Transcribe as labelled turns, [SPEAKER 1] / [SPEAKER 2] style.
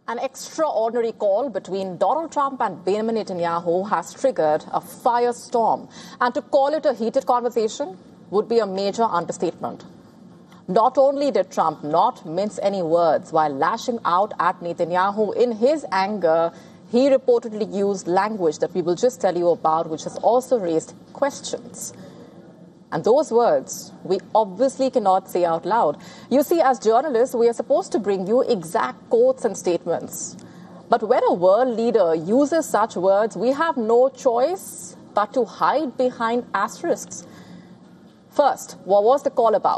[SPEAKER 1] An extraordinary call between Donald Trump and Benjamin Netanyahu has triggered a firestorm. And to call it a heated conversation would be a major understatement. Not only did Trump not mince any words while lashing out at Netanyahu, in his anger, he reportedly used language that we will just tell you about, which has also raised questions. And those words we obviously cannot say out loud. You see, as journalists, we are supposed to bring you exact quotes and statements. But when a world leader uses such words, we have no choice but to hide behind asterisks. First, what was the call about?